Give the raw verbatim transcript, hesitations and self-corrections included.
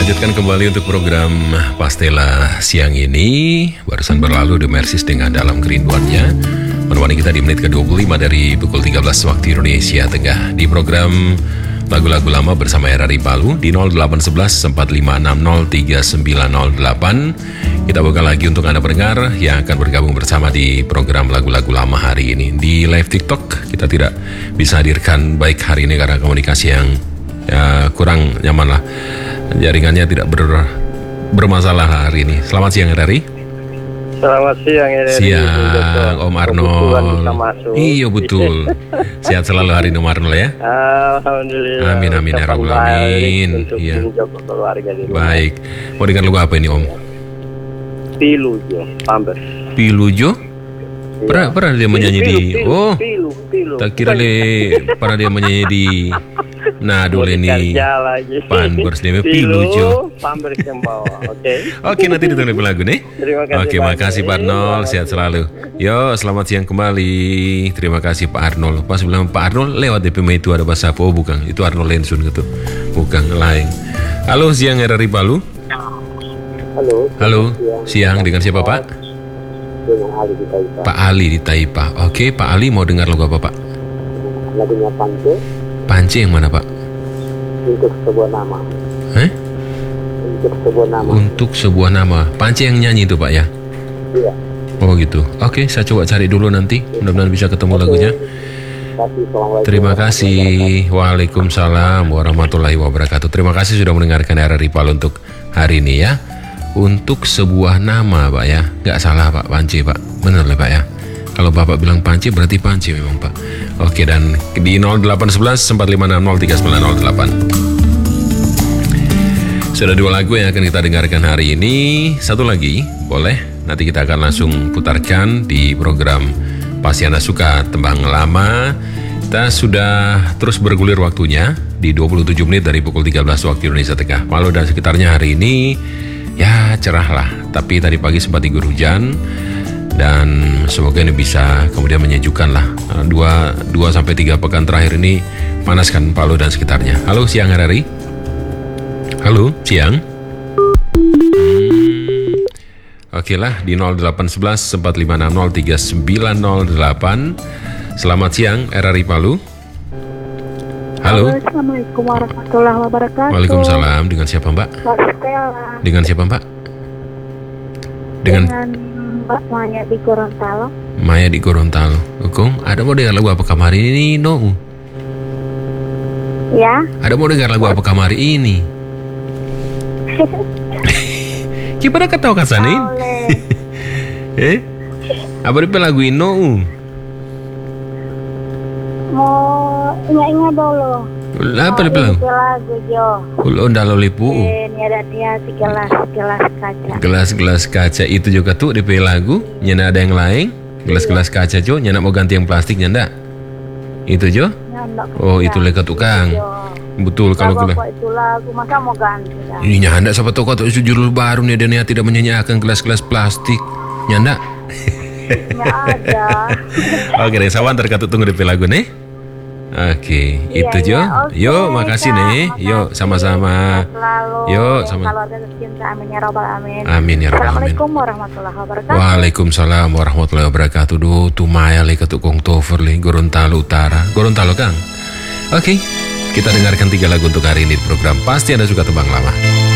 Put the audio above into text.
lanjutkan kembali untuk program Pastela siang ini. Barusan berlalu The Mercies dengan Dalam Kerinduannya, menemani kita di menit ke dua puluh lima dari pukul tiga belas waktu Indonesia Tengah. Di program Lagu-Lagu Lama bersama R R I Palu di nol delapan satu satu empat lima enam nol tiga sembilan nol delapan. Kita buka lagi untuk Anda pendengar yang akan bergabung bersama di program Lagu-Lagu Lama hari ini. Di live TikTok kita tidak bisa hadirkan baik hari ini karena komunikasi yang ya, kurang nyaman lah. Jaringannya tidak ber, bermasalah hari ini. Selamat siang R R I. Selamat siang R R I. Siang Om Arnold. Iya betul. Sehat selalu hari ini Om Arnold ya. Alhamdulillah. Amin amin ya rabbal alamin. Iya. Baik. Mau dengar lagu apa ini Om? Pilujo, Pampers. Pilujo? Pernah pernah dia menyanyi di oh pilu, pilu. tak kira le pernah dia menyanyi di nah dulu ini Pampers dia Pilujo Pampers yang bawa. Oke. Oke, nanti ditunggu lagu nih. Terima kasih. Oke, makasih Pak Arnold, sehat selalu. Yo, selamat siang kembali. Terima kasih Pak Arnold. Pas bilang Pak Arnold lewat D P M itu ada bahasa apa? Oh bukan, itu Arnold Lensun gitu. Bukan lain. Halo siang R R I Palu. Halo. Halo, siang dengan siapa Pak? Dengan Ali di Taipa. Pak Ali di Taipa. Oke, Pak Ali mau dengar lagu apa Pak? Lagunya Pance. Pance yang mana Pak? Untuk sebuah nama. Eh? Untuk sebuah nama. Untuk sebuah nama. Pance yang nyanyi itu Pak ya? Iya. Oh gitu. Oke, saya coba cari dulu nanti. Mudah-mudahan bisa ketemu Oke. lagunya. Kasih, Terima kasih. Waalaikumsalam warahmatullahi wabarakatuh. Terima kasih sudah mendengarkan R R I Palu untuk hari ini ya. Untuk sebuah nama Pak ya. Nggak salah Pak, Pance Pak. Bener lah Pak ya. Kalau Bapak bilang Pance berarti Pance memang Pak. Oke, dan di nol delapan satu satu empat lima enam nol tiga sembilan nol delapan. Sudah dua lagu yang akan kita dengarkan hari ini. Satu lagi boleh. Nanti kita akan langsung putarkan di program Pasti Anda Suka Tembang Lama. Kita sudah terus bergulir waktunya di dua puluh tujuh menit dari pukul tiga belas waktu Indonesia Tengah. Palu dan sekitarnya hari ini ya cerah lah. Tapi tadi pagi sempat diguyur hujan. Dan semoga ini bisa kemudian menyejukkan lah. Dua sampai tiga pekan terakhir ini panaskan Palu dan sekitarnya. Halo siang R R I. Halo siang. Hmm. Oke lah di nol delapan satu satu empat lima enam nol tiga sembilan nol delapan. Selamat siang R R I Palu. Halo. Assalamualaikum warahmatullahi wabarakatuh. Waalaikumsalam. Dengan siapa Mbak? Mbak Stella. Dengan siapa Mbak? Dengan, Dengan Mbak Maya di Gorontalo. Maya di Gorontalo. Hukum, ada mau dengar lagu apa kamar ini? No. Ya. Ada mau dengar lagu apa kamar ini? Gimana ketawa kasanin? Eh? Apa dia lagu ini? No. Mau ingat-ingat dulu. Apa dia bilang? Lagu Jo. Ulun dalo lipu. Ini ada dia segelas gelas kaca. Gelas-gelas kaca itu juga tuh di lagu. Nyana ada yang lain. Gelas-gelas kaca Jo. Nyana mau ganti yang plastik nyanda. Itu Jo. Oh itu leka tukang. Betul kalau kalau gula. itu lagu masa mau ganti. Kan? Ini nyanda siapa toko tuh judul baru nih dan tidak menyanyiakan gelas-gelas plastik. Nyanda. Ya ada. Oke deh, sawan terkatut tunggu di lagu nih. Oke, Iya, itu Jo. iya, oke, Yo, makasih Kak, nih. Yo, makasih. sama-sama. Selalu. Yo, sama. Keluarga tercinta, amin ya robbal alamin. Amin ya rabbal alamin. Assalamualaikum warahmatullahi wabarakatuh. Waalaikumsalam warahmatullahi wabarakatuh. Duh, tumaya li ketuk kong tover li Gorontalo Utara. Gorontalo Kang. Oke, kita dengarkan tiga lagu untuk hari ini di program Pasti Anda Suka Tembang Lama.